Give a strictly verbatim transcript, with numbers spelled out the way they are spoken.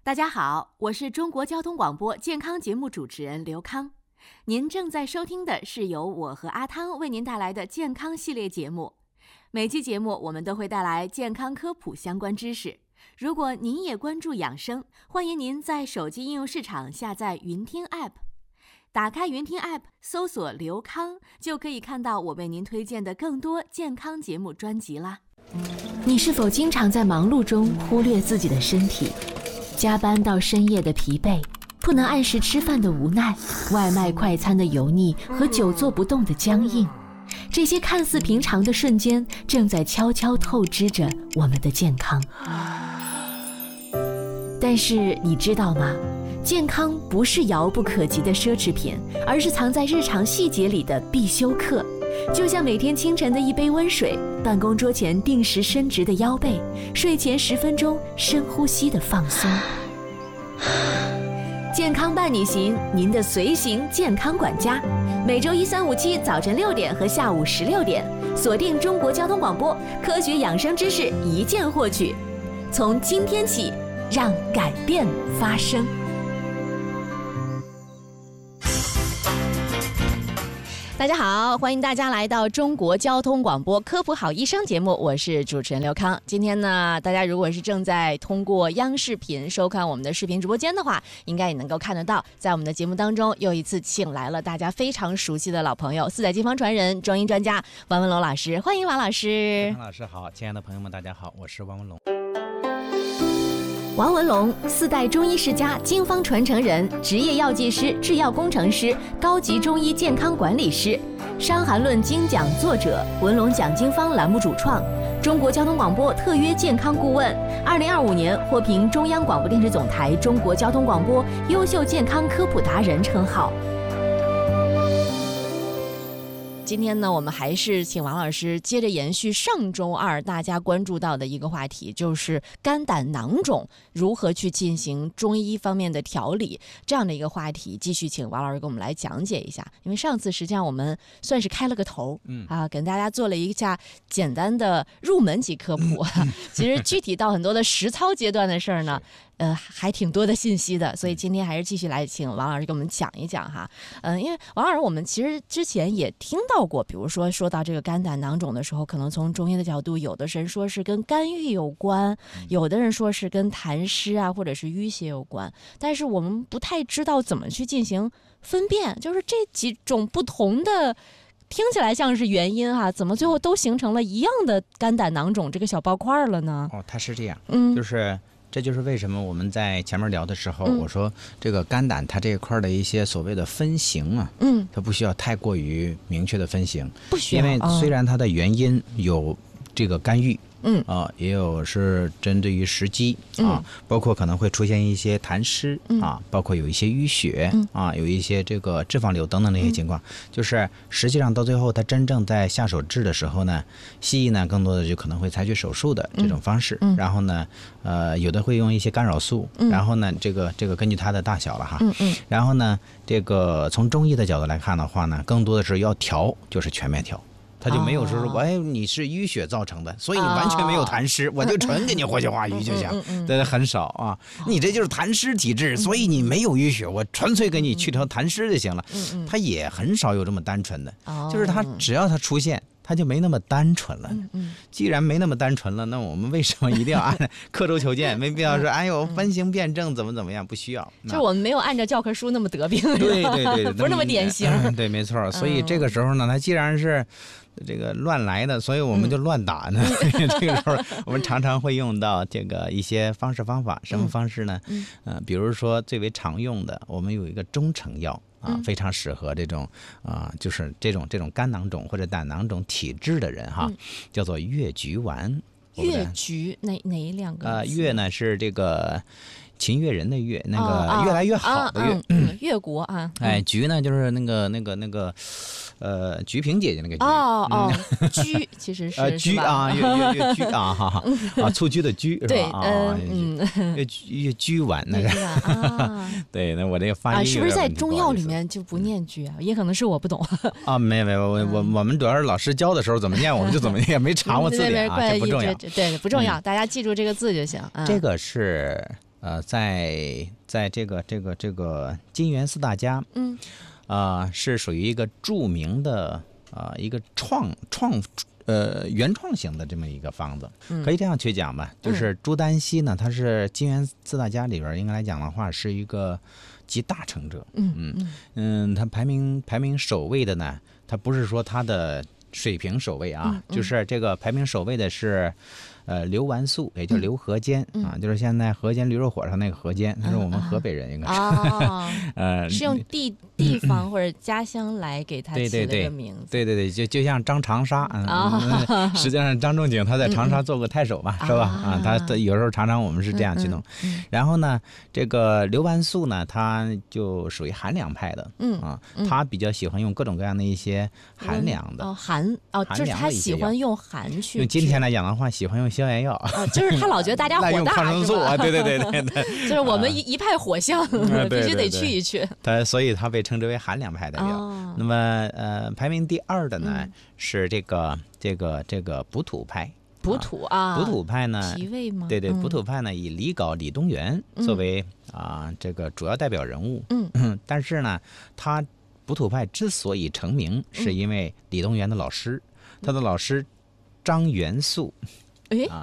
大家好，我是中国交通广播健康节目主持人刘康。您正在收听的是由我和阿汤为您带来的健康系列节目。每期节目我们都会带来健康科普相关知识。如果您也关注养生，欢迎您在手机应用市场下载云听 App， 打开云听 App， 搜索刘康，就可以看到我为您推荐的更多健康节目专辑啦。你是否经常在忙碌中忽略自己的身体？加班到深夜的疲惫，不能按时吃饭的无奈，外卖快餐的油腻和久坐不动的僵硬，这些看似平常的瞬间正在悄悄透支着我们的健康。但是你知道吗？健康不是遥不可及的奢侈品，而是藏在日常细节里的必修课。就像每天清晨的一杯温水，办公桌前定时伸直的腰背，睡前十分钟深呼吸的放松。健康伴你行，您的随行健康管家，每周一、三、五、七早晨六点和下午十六点，锁定中国交通广播，科学养生知识一键获取。从今天起，让改变发生。大家好，欢迎大家来到中国交通广播科普好医生节目，我是主持人刘康。今天呢，大家如果是正在通过央视频收看我们的视频直播间的话，应该也能够看得到，在我们的节目当中又一次请来了大家非常熟悉的老朋友，四代金方传人、中医专家王文龙老师，欢迎王老师。 王老师好，亲爱的朋友们大家好，我是王文龙。 王文龙，四代中医世家，经方传承人，职业药剂师、制药工程师，高级中医健康管理师，《伤寒论》精讲作者，文龙讲经方栏目主创，中国交通广播特约健康顾问，二零二五年获评中央广播电视总台中国交通广播优秀健康科普达人称号。今天呢，我们还是请王老师接着延续上周二大家关注到的一个话题，就是肝胆囊肿如何去进行中医方面的调理，这样的一个话题，继续请王老师给我们来讲解一下。因为上次实际上我们算是开了个头，嗯啊，跟大家做了一下简单的入门级科普。嗯、其实具体到很多的实操阶段的事儿呢。呃，还挺多的信息的，所以今天还是继续来请王老师给我们讲一讲哈。嗯、呃，因为王老师，我们其实之前也听到过，比如说说到这个肝胆囊肿的时候，可能从中医的角度，有的人说是跟肝郁有关，有的人说是跟痰湿啊或者是淤血有关，但是我们不太知道怎么去进行分辨，就是这几种不同的。听起来像是原因哈，怎么最后都形成了一样的肝胆囊肿这个小包块了呢？ 哦，它是这样，嗯，就是这就是为什么我们在前面聊的时候，嗯、我说这个肝胆它这一块的一些所谓的分型啊，嗯，它不需要太过于明确的分型， 不需要， 因为虽然它的原因有这个肝郁。嗯啊，也有是针对于食积啊、嗯，包括可能会出现一些痰湿、嗯、啊，包括有一些淤血、嗯、啊，有一些这个脂肪瘤等等那些情况、嗯，就是实际上到最后，它真正在下手治的时候呢，西医呢更多的就可能会采取手术的这种方式，嗯、然后呢，呃，有的会用一些干扰素，嗯、然后呢，这个这个根据它的大小了哈，嗯嗯，然后呢，这个从中医的角度来看的话呢，更多的是要调，就是全面调。他就没有说说，哎，你是淤血造成的，所以你完全没有痰湿，我就纯给你活血化瘀就行，这很少啊。你这就是痰湿体质，所以你没有淤血，我纯粹给你去掉痰湿就行了。他也很少有这么单纯的，就是他只要他出现。它就没那么单纯了。嗯嗯，既然没那么单纯了，那我们为什么一定要按刻舟求剑？没必要说，哎呦，分型辩证怎么怎么样，不需要。 就我们没有按照教科书那么得病。 对对对， 不是那么典型。 嗯、对，没错。所以这个时候呢，它既然是这个乱来的，所以我们就乱打呢。嗯、这个时候，我们常常会用到这个一些方式方法。什么方式呢？嗯，呃、比如说最为常用的，我们有一个中成药。啊，非常适合这种啊、呃，就是这种这种肝囊肿或者胆囊肿体质的人哈，嗯、叫做越橘丸。 越橘哪哪两个？ 呃，越呢是这个秦越人的越，那个越来越好的越， 哦嗯、越国啊。 哎，橘呢就是那个那个那个，呃，菊萍姐姐那个橘。 哦哦，橘其实是呃橘啊，越越越橘啊，哈哈啊，蹴鞠的鞠是吧？ 对， 啊， 嗯， 越越橘丸那个啊，对，那我这个发音啊，是不是在中药里面就不念橘啊？也可能是我不懂啊，没有没有，我我我们主要是老师教的时候怎么念我们就怎么念，没查过字典啊，这不重要。 对，不重要，大家记住这个字就行。 这个是呃，在在这个这个这个金源四大家， 嗯， 啊、呃，是属于一个著名的啊、呃、一个创创呃原创型的这么一个房子，可以这样去讲吧。嗯、就是朱丹溪呢，它是金源四大家里边应该来讲的话，是一个集大成者。嗯嗯嗯，它排名排名首位的呢，它不是说它的水平首位啊，嗯嗯、就是这个排名首位的是。呃，刘完素也叫刘河间、嗯、啊，就是现在河间驴肉火烧那个河间，他是我们河北人，应该是。 哦， 呃， 是用地地方或者家乡来给他起了个名字。 对对对，就就像张长沙，嗯，哦、实际上张仲景他在长沙做过太守嘛，嗯、是吧？啊，他他有时候常常我们是这样去弄。嗯嗯、然后呢，这个刘完素呢，他就属于韩凉派的，嗯啊，他比较喜欢用各种各样的一些韩凉的。 哦，韩哦，就是他喜欢用韩去。 用今天来讲的话，喜欢用。消炎药、 哦，就是他老觉得大家火大， 用抗生素啊，对对对对对， 就是我们一、啊、一派火象， 嗯、 必须得去一去。 他所以他被称之为韩凉派代表。哦、那么呃，排名第二的呢、嗯、是这个这个这个补土派。 补土啊， 补土派呢？ 提位吗？ 对对，补土派呢以李杲、李东垣作为啊、呃、这个主要代表人物。嗯，但是呢，他补土派之所以成名，是因为李东垣的老师，嗯、他的老师张元素。 哎。